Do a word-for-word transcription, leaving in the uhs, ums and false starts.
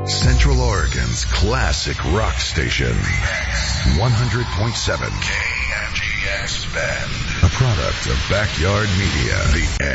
Central Oregon's classic rock station. one hundred point seven K N G X Bend. A product of Backyard Media. The